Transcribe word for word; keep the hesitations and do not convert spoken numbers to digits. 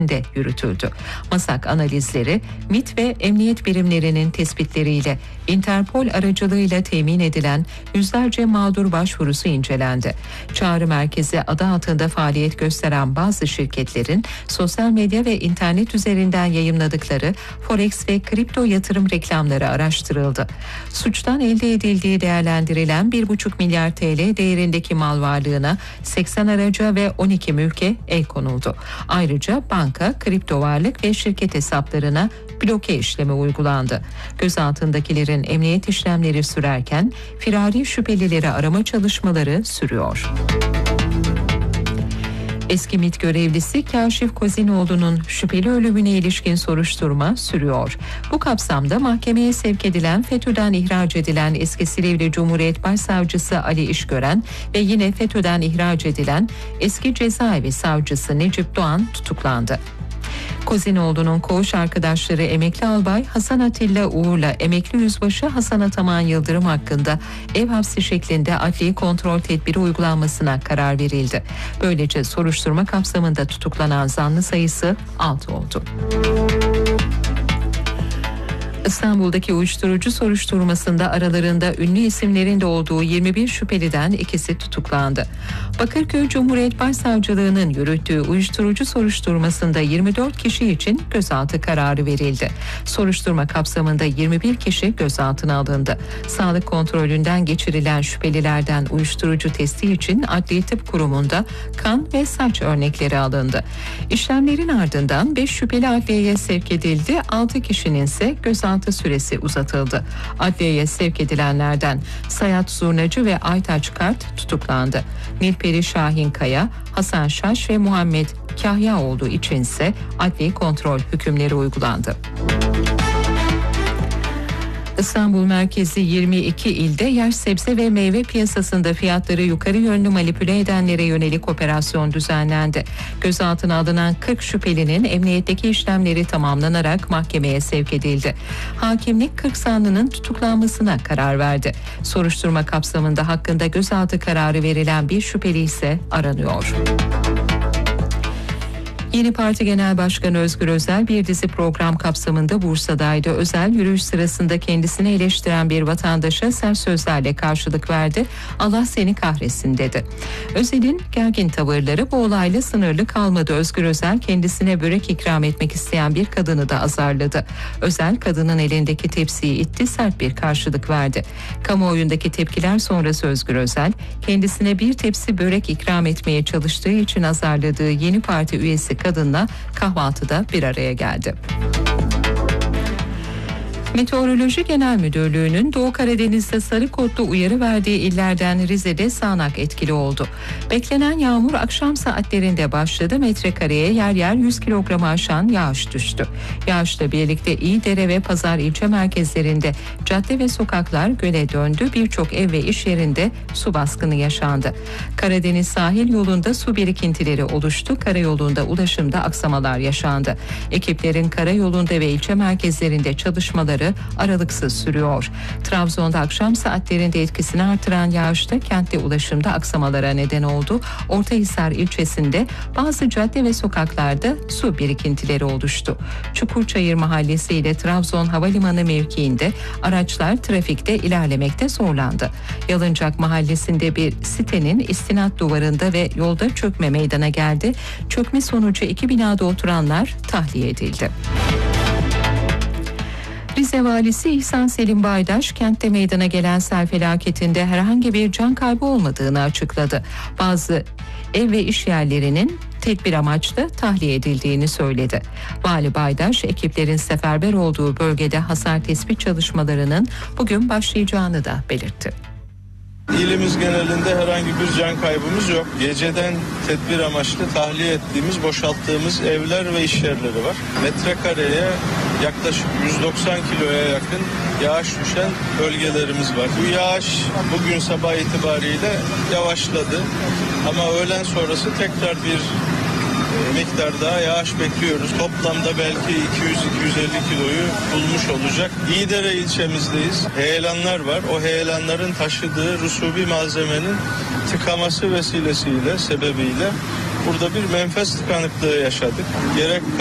de yürütüldü. MASAK analizleri, MİT ve emniyet birimlerinin tespitleriyle Interpol aracılığıyla temin edilen yüzlerce mağdur başvurusu incelendi. Çağrı merkezi adı altında faaliyet gösteren bazı şirketlerin sosyal medya ve internet üzerinden yayımladıkları forex ve kripto yatırım reklamları araştırıldı. Suçtan elde edildiği değerlendirilen bir buçuk milyar T L değerindeki mal varlığına seksen araca ve on iki mülke el konuldu. Ayrıca banka, kripto varlık ve şirket hesaplarına bloke işlemi uygulandı. Gözaltındakilerin emniyet işlemleri sürerken firari şüphelileri arama çalışmaları sürüyor. Eski MİT görevlisi Kaşif Kozinoğlu'nun şüpheli ölümüne ilişkin soruşturma sürüyor. Bu kapsamda mahkemeye sevk edilen FETÖ'den ihraç edilen eski Silivri Cumhuriyet Başsavcısı Ali İşgören ve yine FETÖ'den ihraç edilen eski cezaevi savcısı Necip Doğan tutuklandı. Kozinoğlu'nun koğuş arkadaşları emekli albay Hasan Atilla Uğur'la emekli yüzbaşı Hasan Ataman Yıldırım hakkında ev hapsi şeklinde adli kontrol tedbiri uygulanmasına karar verildi. Böylece soruşturma kapsamında tutuklanan zanlı sayısı altı oldu. İstanbul'daki uyuşturucu soruşturmasında aralarında ünlü isimlerin de olduğu yirmi bir şüpheliden ikisi tutuklandı. Bakırköy Cumhuriyet Başsavcılığı'nın yürüttüğü uyuşturucu soruşturmasında yirmi dört kişi için gözaltı kararı verildi. Soruşturma kapsamında yirmi bir kişi gözaltına alındı. Sağlık kontrolünden geçirilen şüphelilerden uyuşturucu testi için Adli Tıp Kurumu'nda kan ve saç örnekleri alındı. İşlemlerin ardından beş şüpheli adliyeye sevk edildi. altı kişinin ise gözaltı süresi uzatıldı. Adliyeye sevk edilenlerden Sayat Zurnacı ve Aytaç Kart tutuklandı. Nilperi Şahinkaya, Hasan Şaş ve Muhammed Kahyaoğlu içinse adli kontrol hükümleri uygulandı. İstanbul merkezi yirmi iki ilde yaş sebze ve meyve piyasasında fiyatları yukarı yönlü manipüle edenlere yönelik operasyon düzenlendi. Gözaltına alınan kırk şüphelinin emniyetteki işlemleri tamamlanarak mahkemeye sevk edildi. Hakimlik kırk zanlının tutuklanmasına karar verdi. Soruşturma kapsamında hakkında gözaltı kararı verilen bir şüpheli ise aranıyor. Yeni Parti Genel Başkanı Özgür Özel bir dizi program kapsamında Bursa'daydı. Özel yürüyüş sırasında kendisini eleştiren bir vatandaşa sert sözlerle karşılık verdi. Allah seni kahretsin dedi. Özel'in gergin tavırları bu olayla sınırlı kalmadı. Özgür Özel kendisine börek ikram etmek isteyen bir kadını da azarladı. Özel kadının elindeki tepsiyi itti, sert bir karşılık verdi. Kamuoyundaki tepkiler sonrası Özgür Özel kendisine bir tepsi börek ikram etmeye çalıştığı için azarladığı Yeni Parti üyesi kadınla kahvaltıda bir araya geldi. Meteoroloji Genel Müdürlüğü'nün Doğu Karadeniz'de sarı kodlu uyarı verdiği illerden Rize'de sağanak etkili oldu. Beklenen yağmur akşam saatlerinde başladı. Metrekareye yer yer yüz kilogramı aşan yağış düştü. Yağışla birlikte İğdere ve Pazar ilçe merkezlerinde cadde ve sokaklar göle döndü. Birçok ev ve iş yerinde su baskını yaşandı. Karadeniz sahil yolunda su birikintileri oluştu. Karayolunda ulaşımda aksamalar yaşandı. Ekiplerin karayolunda ve ilçe merkezlerinde çalışmaları aralıksız sürüyor. Trabzon'da akşam saatlerinde etkisini artıran yağışta kentte ulaşımda aksamalara neden oldu. Ortahisar ilçesinde bazı cadde ve sokaklarda su birikintileri oluştu. Çukurçayır Mahallesi ile Trabzon Havalimanı mevkiinde araçlar trafikte ilerlemekte zorlandı. Yalıncak Mahallesi'nde bir sitenin istinat duvarında ve yolda çökme meydana geldi. Çökme sonucu iki binada oturanlar tahliye edildi. Rize Valisi İhsan Selim Baydaş, kentte meydana gelen sel felaketinde herhangi bir can kaybı olmadığını açıkladı. Bazı ev ve iş yerlerinin tedbir amaçlı tahliye edildiğini söyledi. Vali Baydaş, ekiplerin seferber olduğu bölgede hasar tespit çalışmalarının bugün başlayacağını da belirtti. İlimiz genelinde herhangi bir can kaybımız yok. Geceden tedbir amaçlı tahliye ettiğimiz, boşalttığımız evler ve iş yerleri var. Metrekareye yaklaşık yüz doksan kiloya yakın yağış düşen bölgelerimiz var. Bu yağış bugün sabah itibariyle yavaşladı. Ama öğlen sonrası tekrar bir miktar daha yağış bekliyoruz. Toplamda belki iki yüz iki yüz elli kiloyu bulmuş olacak. İğdere ilçemizdeyiz. Heyelanlar var. O heyelanların taşıdığı rusubi malzemenin tıkaması vesilesiyle, sebebiyle Burada bir menfez tıkanıklığı yaşadık. Gerek